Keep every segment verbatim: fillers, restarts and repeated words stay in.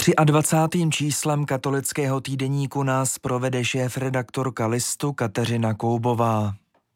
dvacátým třetím číslem katolického týdeníku nás provede šéfredaktorka Listu Kateřina Koubová.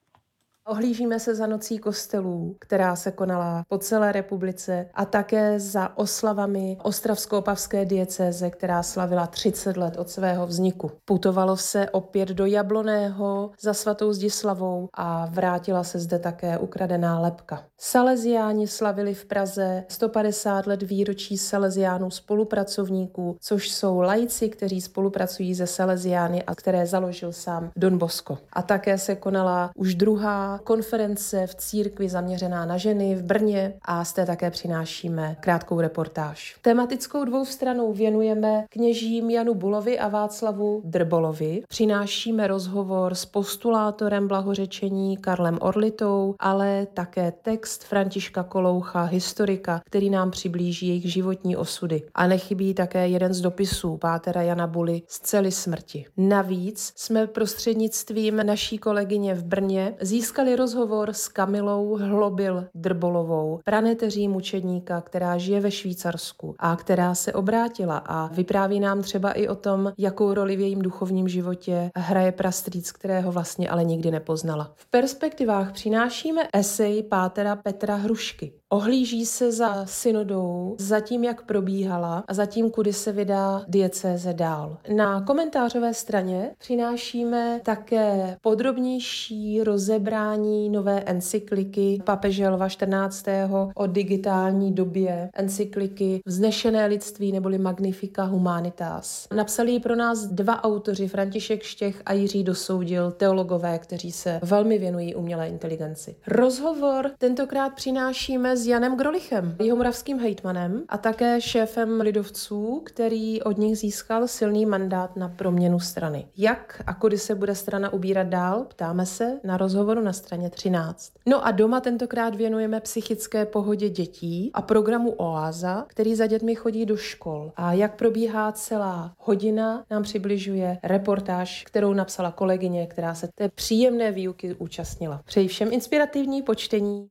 Ohlížíme se za nocí kostelů, která se konala po celé republice, a také za oslavami ostravsko-opavské diecéze, která slavila třicet let od svého vzniku. Putovalo se opět do Jabloného za svatou Zdislavou a vrátila se zde také ukradená lebka. Salesiáni slavili v Praze sto padesát let výročí Salesiánů spolupracovníků, což jsou laici, kteří spolupracují se Salesiány a které založil sám Don Bosco. A také se konala už druhá konference v církvi zaměřená na ženy v Brně a z té také přinášíme krátkou reportáž. Tematickou dvoustranou věnujeme kněžím Janu Bulovi a Václavu Drbolovi. Přinášíme rozhovor s postulátorem blahořečení Karlem Orlitou, ale také text Františka Koloucha, historika, který nám přiblíží jejich životní osudy. A nechybí také jeden z dopisů pátera Jana Buly z cely smrti. Navíc jsme prostřednictvím naší kolegyně v Brně získali rozhovor s Kamilou Hlobil Drbolovou, praneteří mučedníka, která žije ve Švýcarsku a která se obrátila a vypráví nám třeba i o tom, jakou roli v jejím duchovním životě hraje prastrýc, kterého vlastně ale nikdy nepoznala. V perspektivách přinášíme esej pátera Petra Hrušky. Ohlíží se za synodou, za tím, jak probíhala a za tím, kudy se vydá diecéze dál. Na komentářové straně přinášíme také podrobnější rozebrání nové encykliky papeže Lva čtrnáctého o digitální době, encykliky Vznešené lidství neboli Magnifica Humanitas. Napsali ji pro nás dva autoři, František Štěch a Jiří Dosoudil, teologové, kteří se velmi věnují umělé inteligenci. Rozhovor tentokrát přinášíme s Janem Grolichem, jihomoravským hejtmanem a také šéfem lidovců, který od nich získal silný mandát na proměnu strany. Jak a kudy se bude strana ubírat dál, ptáme se na rozhovoru na straně třináct. No a doma tentokrát věnujeme psychické pohodě dětí a programu Oáza, který za dětmi chodí do škol. A jak probíhá celá hodina, nám přibližuje reportáž, kterou napsala kolegyně, která se té příjemné výuky účastnila. Přeji všem inspirativní počtení.